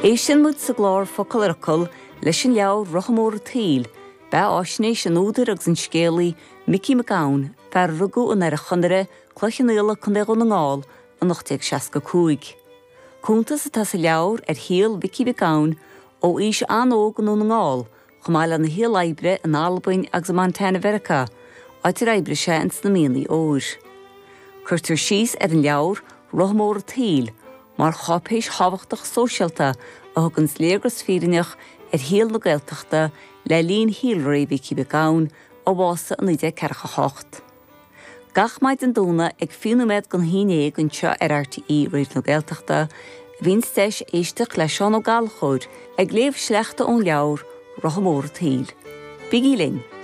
Éisian muid sa glár focail arcol leis an leabhar Rothamóra Taoil, ba áisnéis an údar agus an scéalaí Mickey McGowan fear rugú an ar a chunire clochannéala chun na ngáil an 1965. Cúntas atá sa leabhar ar híal Mickey McGowan ó ís anóg an na ngáil, chumáil an na híal aibre an Albain agus an Montana Verica, áitir aibre sé an sna míonaí óir. Cuirtar síos ar an leabhar Rothamóra Taoil, mar chopéis habachtach sóisialta a thugann sléagras fírineach ar híal na Gaeltachta le líon híalraí Mickey McGowan ó bhása an 1948. Gach maid an dúna ag fiúnaméid gon híné gon seo ar RTE réit na Gaeltachta, bhín steis éisteach le seán ó galchóir ag léamh sleachta ón leabhar Rothamóra Taoil. Bigí linn.